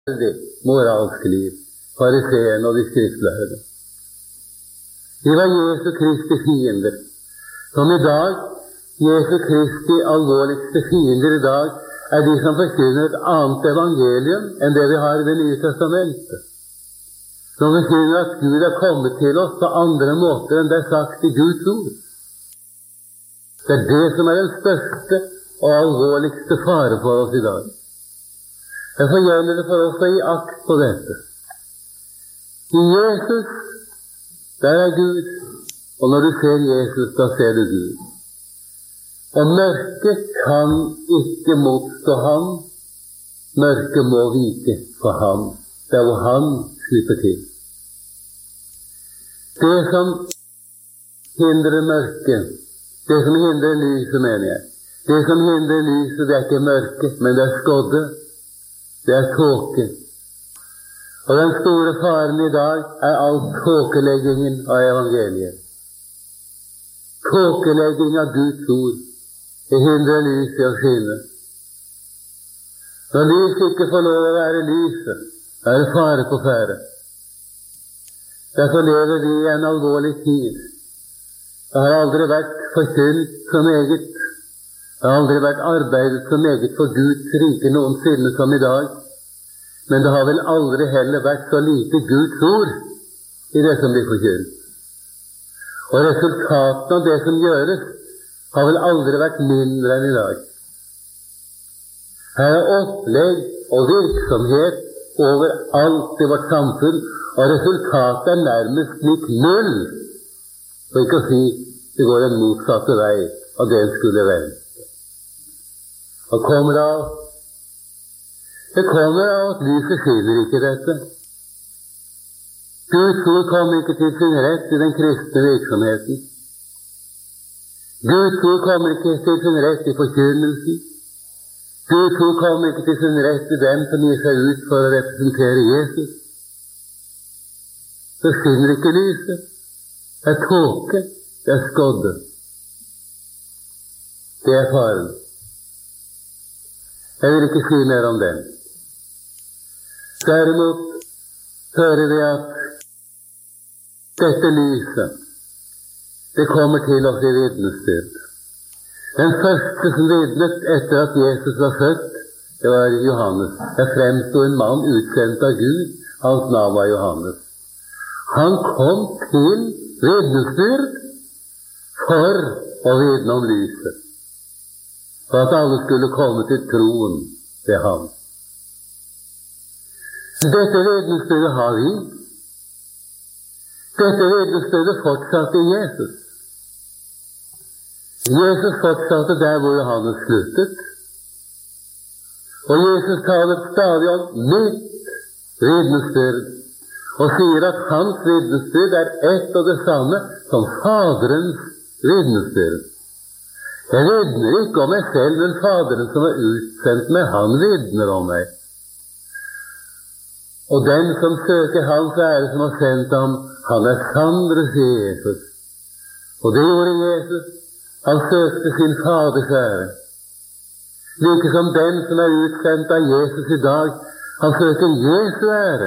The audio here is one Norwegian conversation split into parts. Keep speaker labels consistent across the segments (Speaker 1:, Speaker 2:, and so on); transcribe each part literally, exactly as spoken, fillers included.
Speaker 1: det moralske liv, fariseerne og de skriftlærde. De var Jesu Kristi fiender. Som i dag, Jesu Kristi alvorligste fiender i dag, er de som forkynner et annet evangelium enn det vi har i Det nye testamentet. Som forkynner at Gud er kommet til oss på andre måter enn det er sagt i Guds ord. Det er det som er den største og alvorligste fare for oss i dag. Derfor gjelder det for oss å gi akt på dette. I Jesus, der er Gud, og når du ser Jesus, da ser du Gud. Og mørket kan ikke motstå ham, mørket må vike for ham, der hvor han slipper til. Det som hindrer mørket, det som hindrer lyset, mener jeg, det som hindrer lyset, det er ikke mørket, men det er skodde, det er tåke. Og den store faren i dag er all tåkeleggingen av evangeliet. Tåkelegging av Guds ord. Det hindrer lyset å skinne. Når lyset ikke får lov å være lyset, er det fare på ferde. Derfor lever vi i en alvorlig tid. Det har aldri vært forkynt så meget. Det har aldri vært arbeidet så meget for Guds rike noensinne som i dag. Men det har vel aldri heller vært så lite Guds ord i det som blir forkynt. Og resultatene av det som gjøres, har vel aldri vært mindre enn i dag. Her er opplegg og virksomhet overalt i vårt samfunn, og resultatet er nærmest lik null. For ikke å si det går en motsatte vei av det en skulle vente. Og kommer det av? Det kommer av at lyset skinner ikke dette. Guds ord kommer ikke til sin rett i den kristne virksomheten. Guds ord kommer ikke til sin rett i forkynnelsen. Guds ord kommer ikke til sin rett i dem som gir seg ut for å representere Jesus. Så skinner ikke lyset. Det er tåke, det er skodde. Det er faren. Jeg vil ikke si mer om den. Derimot hører vi at dette lyset, det kommer til oss i vitnesbyrd. Den første som vitnet etter at Jesus var født, det var Johannes. Der fremstod en mann utsendt av Gud. Hans navn var Johannes. Han kom til vitnesbyrd for å vitne om lyset. For at alle skulle komme til troen ved ham. Dette vitnesbyrdet har vi. Dette vitnesbyrdet fortsatte i Jesus. Jesus fortsatte der hvor Johannes sluttet. Og Jesus taler stadig om nytt vitnesbyrd, og sier at hans vitnesbyrd er ett og det samme som Faderens vitnesbyrd. Jeg vitner ikke om meg selv, men Faderen som er utsendt meg, han vitner om meg. Og den som søker hans ære som har sendt ham, han er sannere, sier Jesus. Og det gjorde Jesus. Han søkte sin Faders ære. Like som den som er utsendt av Jesus i dag, han søker Jesu ære.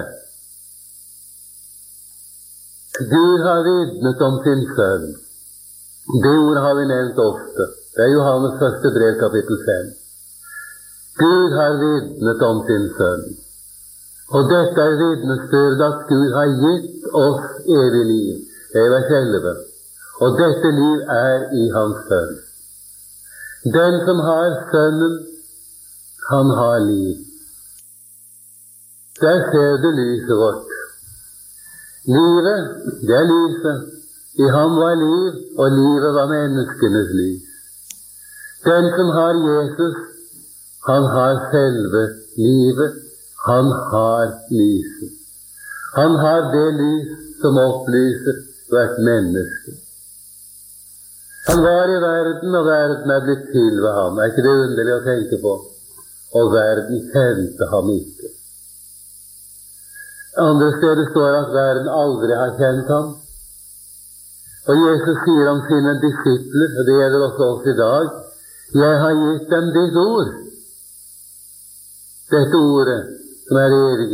Speaker 1: Gud har vitnet om sin sønn. Det ordet har vi nevnt ofte. Det er Johannes første brev, kapittel fem. Gud har vitnet om sin sønn. Og dette er vitnesbyrd at Gud har gitt oss evig liv. Det er vers elleve. Og dette liv er i hans sønn. Den som har sønnen, han har liv. Der ser du lyset vårt. Livet, det er lyset. I ham var liv, og livet var menneskenes lys. Den som har Jesus, han har selve livet. Han har lyset. Han har det lys som opplyser hvert menneske. Han var i verden, og verden er blitt til ved ham. Er ikke det underlig å tenke på? Og verden kjente ham ikke. Andre steder står at verden aldri har kjent ham. Og Jesus sier om sine disipler, og det gjelder også oss i dag, jeg har gitt dem ditt ord. Dette ordet, som er evig